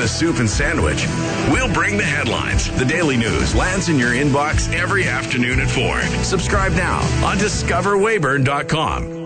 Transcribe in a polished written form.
a soup and sandwich. We'll bring the headlines. The Daily News lands in your inbox every afternoon at 4. Subscribe now on discoverwayburn.com.